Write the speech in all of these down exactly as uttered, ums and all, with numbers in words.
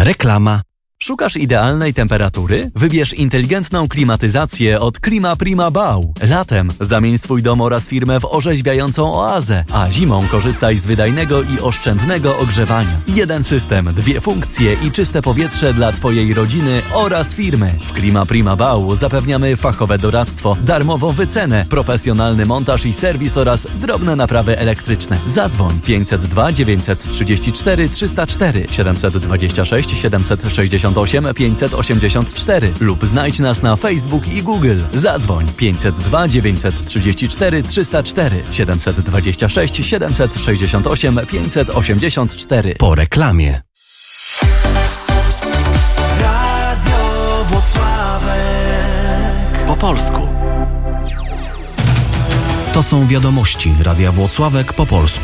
Reklama. Szukasz idealnej temperatury? Wybierz inteligentną klimatyzację od Klima Prima Bau. Latem zamień swój dom oraz firmę w orzeźwiającą oazę, a zimą korzystaj z wydajnego i oszczędnego ogrzewania. Jeden system, dwie funkcje i czyste powietrze dla Twojej rodziny oraz firmy. W Klima Prima Bau zapewniamy fachowe doradztwo, darmową wycenę, profesjonalny montaż i serwis oraz drobne naprawy elektryczne. Zadzwoń pięćset dwa dziewięćset trzydzieści cztery trzysta cztery siedemset dwadzieścia sześć siedemset sześćdziesiąt osiem pięćset osiemdziesiąt cztery lub znajdź nas na Facebook i Google. Zadzwoń pięćset dwa dziewięćset trzydzieści cztery trzysta cztery siedemset dwadzieścia sześć siedemset sześćdziesiąt osiem pięćset osiemdziesiąt cztery. Po reklamie. Radio Włocławek. Po polsku. To są wiadomości Radia Włocławek po polsku.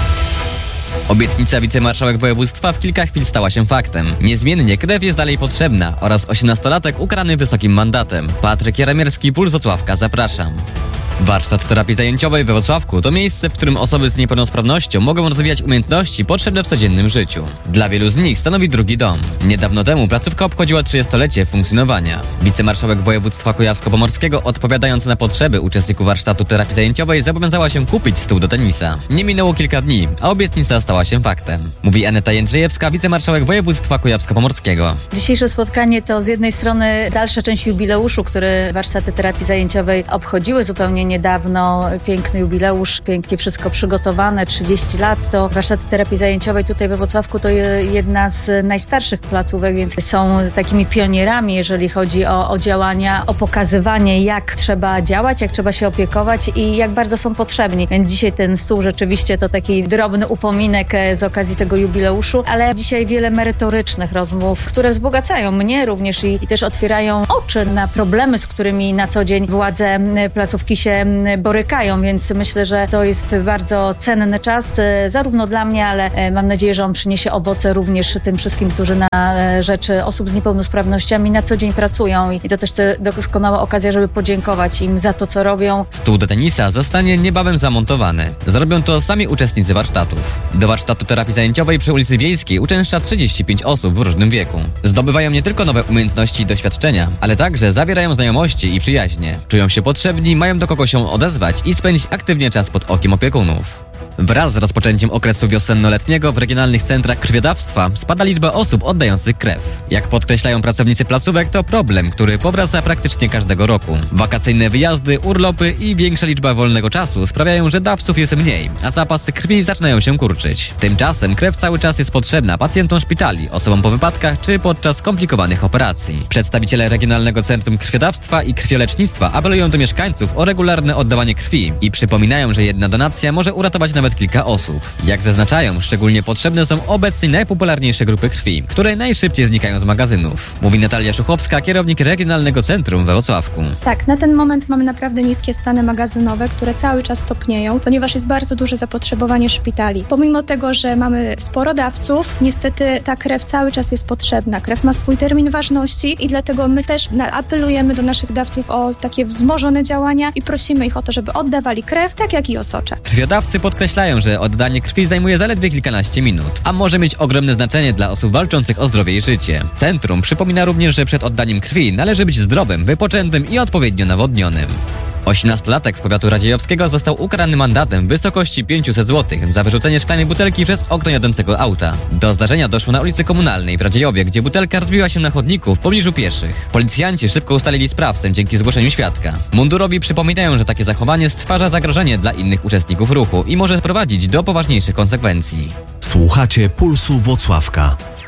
Obietnica wicemarszałek województwa w kilka chwil stała się faktem. Niezmiennie krew jest dalej potrzebna oraz osiemnastolatek ukarany wysokim mandatem. Patryk Jaremierski, Puls Włocławka, zapraszam. Warsztat terapii zajęciowej we Włocławku to miejsce, w którym osoby z niepełnosprawnością mogą rozwijać umiejętności potrzebne w codziennym życiu. Dla wielu z nich stanowi drugi dom. Niedawno temu placówka obchodziła trzydziestolecie funkcjonowania. Wicemarszałek województwa kujawsko-pomorskiego, odpowiadając na potrzeby uczestników warsztatu terapii zajęciowej, zobowiązała się kupić stół do tenisa. Nie minęło kilka dni, a obietnica stała się faktem. Mówi Aneta Jędrzejewska, wicemarszałek województwa kujawsko-pomorskiego. Dzisiejsze spotkanie to z jednej strony dalsza część jubileuszu, który warsztaty terapii zajęciowej obchodziły zupełnie niedawno. Piękny jubileusz, pięknie wszystko przygotowane, trzydzieści lat. To warsztaty terapii zajęciowej tutaj we Włocławku to jedna z najstarszych placówek, więc są takimi pionierami, jeżeli chodzi o, o działania, o pokazywanie, jak trzeba działać, jak trzeba się opiekować i jak bardzo są potrzebni. Więc dzisiaj ten stół rzeczywiście to taki drobny upominek z okazji tego jubileuszu, ale dzisiaj wiele merytorycznych rozmów, które wzbogacają mnie również i, i też otwierają oczy na problemy, z którymi na co dzień władze placówki się borykają, więc myślę, że to jest bardzo cenny czas, zarówno dla mnie, ale mam nadzieję, że on przyniesie owoce również tym wszystkim, którzy na rzecz osób z niepełnosprawnościami na co dzień pracują i to też doskonała okazja, żeby podziękować im za to, co robią. Stół do tenisa zostanie niebawem zamontowany. Zrobią to sami uczestnicy warsztatów. Do warsztatu terapii zajęciowej przy ulicy Wiejskiej uczęszcza trzydzieści pięć osób w różnym wieku. Zdobywają nie tylko nowe umiejętności i doświadczenia, ale także zawierają znajomości i przyjaźnie. Czują się potrzebni, mają do kogo się odezwać i spędzić aktywnie czas pod okiem opiekunów. Wraz z rozpoczęciem okresu wiosenno-letniego w regionalnych centrach krwiodawstwa spada liczba osób oddających krew. Jak podkreślają pracownicy placówek, to problem, który powraca praktycznie każdego roku. Wakacyjne wyjazdy, urlopy i większa liczba wolnego czasu sprawiają, że dawców jest mniej, a zapasy krwi zaczynają się kurczyć. Tymczasem krew cały czas jest potrzebna pacjentom szpitali, osobom po wypadkach czy podczas skomplikowanych operacji. Przedstawiciele Regionalnego Centrum Krwiodawstwa i Krwiolecznictwa apelują do mieszkańców o regularne oddawanie krwi i przypominają, że jedna donacja może uratować nawet nawet kilka osób. Jak zaznaczają, szczególnie potrzebne są obecnie najpopularniejsze grupy krwi, które najszybciej znikają z magazynów. Mówi Natalia Szuchowska, kierownik Regionalnego Centrum we Włocławku. Tak, na ten moment mamy naprawdę niskie stany magazynowe, które cały czas topnieją, ponieważ jest bardzo duże zapotrzebowanie szpitali. Pomimo tego, że mamy sporo dawców, niestety ta krew cały czas jest potrzebna. Krew ma swój termin ważności i dlatego my też apelujemy do naszych dawców o takie wzmożone działania i prosimy ich o to, żeby oddawali krew, tak jak i osocze. Krwiodawcy podkreślają, że oddanie krwi zajmuje zaledwie kilkanaście minut, a może mieć ogromne znaczenie dla osób walczących o zdrowie i życie. Centrum przypomina również, że przed oddaniem krwi należy być zdrowym, wypoczętym i odpowiednio nawodnionym. osiemnastolatek z powiatu radziejowskiego został ukarany mandatem w wysokości pięćset złotych za wyrzucenie szklanej butelki przez okno jadącego auta. Do zdarzenia doszło na ulicy Komunalnej w Radziejowie, gdzie butelka rozbiła się na chodniku w pobliżu pieszych. Policjanci szybko ustalili sprawcę dzięki zgłoszeniu świadka. Mundurowi przypominają, że takie zachowanie stwarza zagrożenie dla innych uczestników ruchu i może prowadzić do poważniejszych konsekwencji. Słuchacie Pulsu Włocławka.